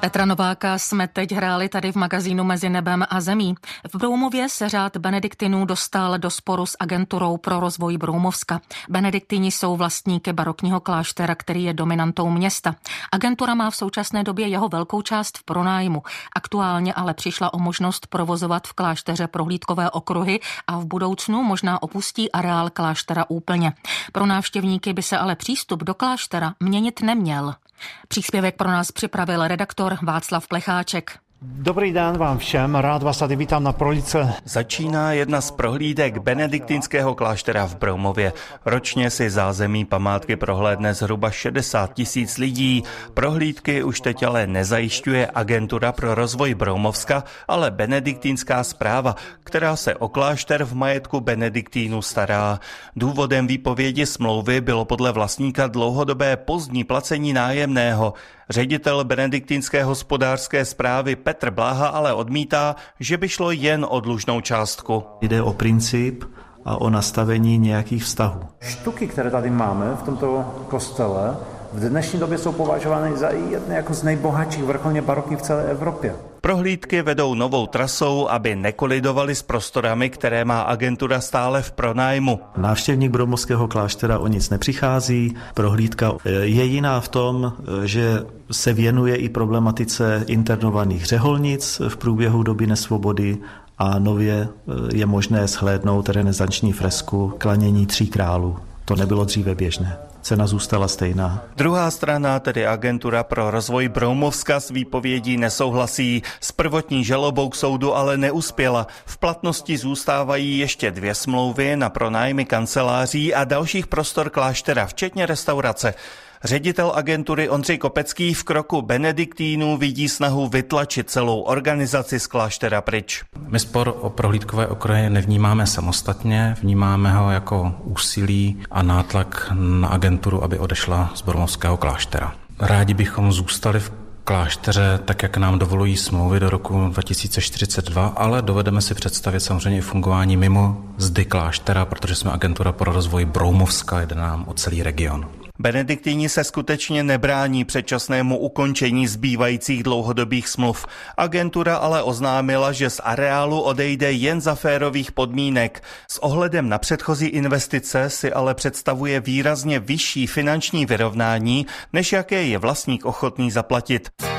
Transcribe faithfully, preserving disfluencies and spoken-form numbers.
Petra Nováka jsme teď hráli tady v magazínu Mezi nebem a zemí. V Broumově se řád benediktinů dostal do sporu s agenturou pro rozvoj Broumovska. Benediktini jsou vlastníky barokního kláštera, který je dominantou města. Agentura má v současné době jeho velkou část v pronájmu. Aktuálně ale přišla o možnost provozovat v klášteře prohlídkové okruhy a v budoucnu možná opustí areál kláštera úplně. Pro návštěvníky by se ale přístup do kláštera měnit neměl. Příspěvek pro nás připravil redaktor Václav Plecháček. Dobrý den vám všem, rád vás tady vítám na prohlídce. Začíná jedna z prohlídek benediktinského kláštera v Broumově. Ročně si zázemí památky prohlédne zhruba šedesát tisíc lidí. Prohlídky už teď ale nezajišťuje agentura pro rozvoj Broumovska, ale benediktinská správa, která se o klášter v majetku benediktínů stará. Důvodem výpovědi smlouvy bylo podle vlastníka dlouhodobé pozdní placení nájemného. Ředitel benediktinské hospodářské správy Petr Bláha ale odmítá, že by šlo jen o dlužnou částku. Jde o princip a o nastavení nějakých vztahů. Štuky, které tady máme v tomto kostele, v dnešní době jsou považovány za jedny jako z nejbohatších vrcholně barokních v celé Evropě. Prohlídky vedou novou trasou, aby nekolidovaly s prostorami, které má agentura stále v pronájmu. Návštěvník Broumovského kláštera o nic nepřichází. Prohlídka je jiná v tom, že se věnuje i problematice internovaných řeholnic v průběhu doby nesvobody a nově je možné shlédnout renesanční fresku Klanění tří králů. To nebylo dříve běžné. Cena zůstala stejná. Druhá strana, tedy agentura pro rozvoj Broumovska, s výpovědí nesouhlasí. S prvotní žalobou k soudu ale neuspěla. V platnosti zůstávají ještě dvě smlouvy na pronájmy kanceláří a dalších prostor kláštera, včetně restaurace. Ředitel agentury Ondřej Kopecký v kroku benediktínů vidí snahu vytlačit celou organizaci z kláštera pryč. My spor o prohlídkové okruhy nevnímáme samostatně, vnímáme ho jako úsilí a nátlak na agenturu, aby odešla z Broumovského kláštera. Rádi bychom zůstali v klášteře, tak jak nám dovolují smlouvy do roku dva tisíce čtyřicet dva, ale dovedeme si představit samozřejmě i fungování mimo zdy kláštera, protože jsme agentura pro rozvoj Broumovska, jde nám o celý region. Benediktini se skutečně nebrání předčasnému ukončení zbývajících dlouhodobých smluv. Agentura ale oznámila, že z areálu odejde jen za férových podmínek. S ohledem na předchozí investice si ale představuje výrazně vyšší finanční vyrovnání, než jaké je vlastník ochotný zaplatit.